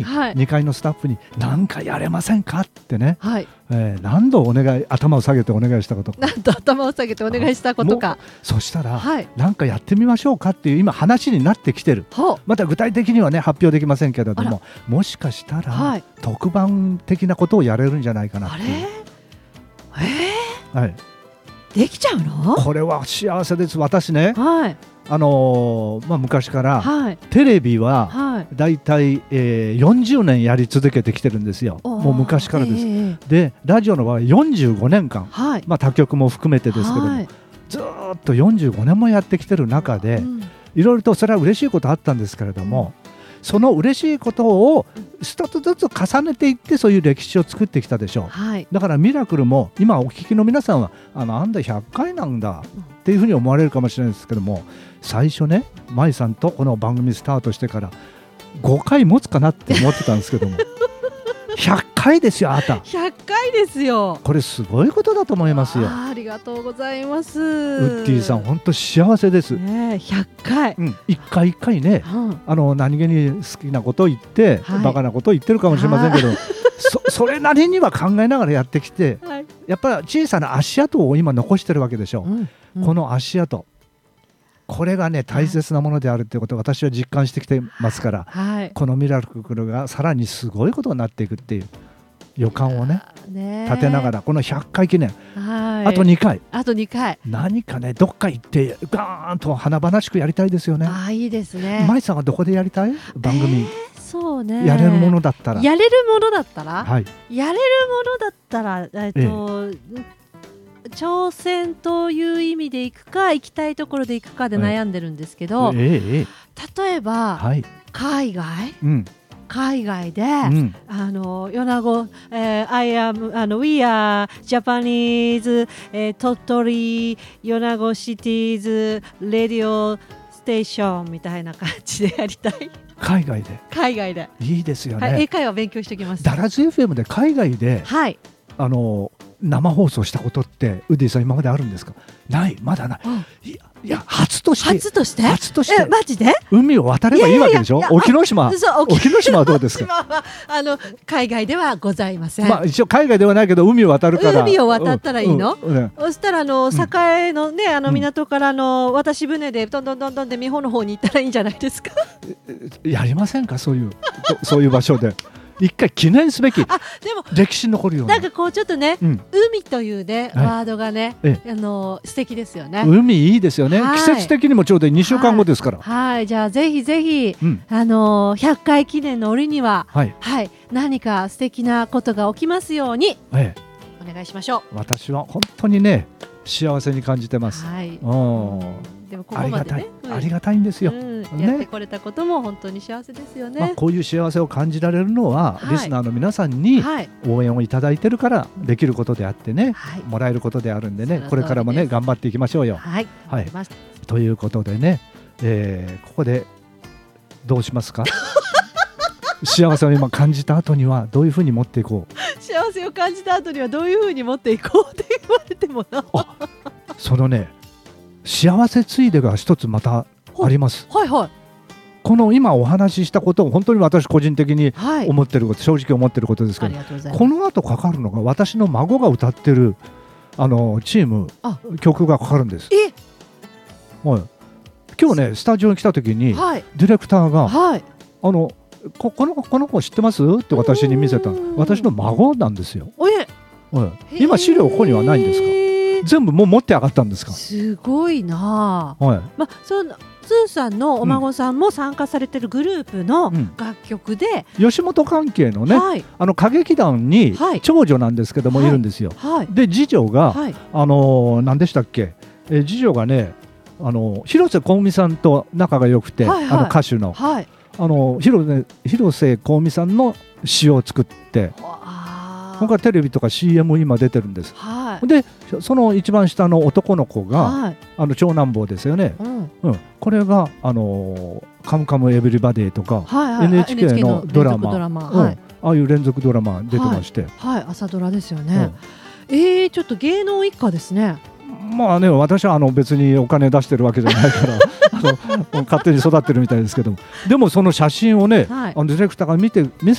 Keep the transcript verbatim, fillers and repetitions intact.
はい、 にかいのスタッフに何かやれませんかってね、 はい、 えー、何度お願い頭を下げてお願いしたことか、 なんと頭を下げてお願いしたことか、 そしたら、 はい、 なんかやってみましょうかっていう今話になってきてる。また具体的にはね発表できませんけれども、もしかしたら、はい、特番的なことをやれるんじゃないかなっていう。 あれ、えーはい、 できちゃうの？ これは幸せです。私ね、 はい、 あのーまあ、昔から、 はい、 テレビはだいたい、えー、よんじゅうねんやり続けてきてるんですよ。もう昔からです、えー、でラジオの場合よんじゅうごねんかん、はい、まあ、他局も含めてですけども、はい、ずっとよんじゅうごねんもやってきてる中で、うん、いろいろとそれは嬉しいことあったんですけれども、うん、その嬉しいことを一つずつ重ねていってそういう歴史を作ってきたでしょう、はい、だからミラクルも今お聞きの皆さんはあのあんだひゃっかいなんだっていうふうに思われるかもしれないですけども、最初ね舞さんとこの番組スタートしてからごかい持つかなって思ってたんですけどもひゃっかいですよ。あなたひゃっかいですよ。 これすごいことだと思いますよ。 あ, ありがとうございます。 ウッディさん本当幸せです、 ね、ひゃっかい、 うん、いっかいいっかいね、うん、あの何気に好きなことを言って、はい、バカなことを言ってるかもしれませんけど、そ, それなりには考えながらやってきて、はい、やっぱり小さな足跡を今残してるわけでしょ、うんうん、この足跡これがね大切なものであるということを私は実感してきてますから、はい、このミラクルがさらにすごいことになっていくっていう予感をね立てながらこのひゃっかい記念、はい、あとにかいあとにかい何かねどっか行ってガーンと華々しくやりたいですよね。 あ、いいですね。 舞さんはどこでやりたい番組、えー、 そうね、 やれるものだったらやれるものだったら、 はい、 やれるものだったら、えっと、ええ、挑戦という意味で行くか行きたいところで行くかで悩んでるんですけど、ええ、例えば、はい、海外、うん、海外で、うん、あの米子、えー、I am あの We are Japanese、えー、鳥取米子シティーズレディオステーションみたいな感じでやりたい。 海外で海外でいいですよね、 はい、英会話勉強しておきます。 ダラズ エフエム で海外で、はい、あの生放送したことってウッディさん今まであるんですか？ない、まだない、うん、いや、いや初として初として初としてえマジで海を渡ればいいわけでしょ。沖ノ島沖ノ島はどうですか？ あの海外ではございません、 まあ、一応海外ではないけど海を渡るから海を渡ったらいいの、うんうん、そしたらあの栄のね、あの港からの渡し船でどんどんどんどんで美穂の方に行ったらいいんじゃないですか？ やりませんかそういうそういう場所で一回記念すべき、あでも歴史に残るような、 なんかこうちょっとね、うん、海というね、はい、ワードがね、あの素敵ですよね。 海いいですよね、はい、季節的にもちょうどにしゅうかんごですから、 はい、はい、じゃあぜひぜひ、うん、あのひゃっかい記念の折には、はいはい、何か素敵なことが起きますように、ええ、お願いしましょう。 私は本当にね幸せに感じてます、はい、おでもここまでね、 ありがたい、うん、ありがたいんですよ、 うんね、やってこれたことも本当に幸せですよね、 まあ、こういう幸せを感じられるのは、はい、リスナーの皆さんに応援をいただいてるからできることであってね、はい、もらえることであるんでね、これからもね頑張っていきましょうよ、はいはい、ということでね、えー、ここでどうしますか幸せを今感じた後にはどういうふうに持っていこう幸せを感じた後にはどういうふうに持っていこうって言われてもなそのね幸せついでが一つまたあります。 はいはい、 この今お話ししたことを本当に私個人的に思ってること、はい、正直思ってることですけど、この後かかるのが私の孫が歌ってるあのチーム曲がかかるんです。え、はい、今日ねスタジオに来た時に、はい、ディレクターが、はい、あの こ, このこの子知ってますって私に見せた。私の孫なんですよ。え、はい、今資料ここにはないんですか？全部もう持って上がったんですか？ すごいな、はい、まあ、そのスーさんのお孫さんも参加されてるグループの楽曲で、 うん、吉本関係のね、はい、あの歌劇団に長女なんですけども、はい、いるんですよ、はい、で次女が、はい、あのー、何でしたっけ、え次女がね、あの広瀬香美さんと仲が良くて、はいはい、あの歌手の、はい、あの広瀬、広瀬香美さんの詩を作って、今回テレビとか シーエム 今出てるんです、はい、でその一番下の男の子が、はい、あの長男坊ですよね、うんうん、これがあのカムカムエヴリバディとか、はいはい、エヌエイチケー のドラマ、はい、ああいう連続ドラマ出てまして、 はいはい、朝ドラですよね、うん、えー、ちょっと芸能一家ですね。 まあね、私はあの別にお金出してるわけじゃないからあの勝手に育ってるみたいですけども、でもその写真をね、はい、あのディレクターが見て見せ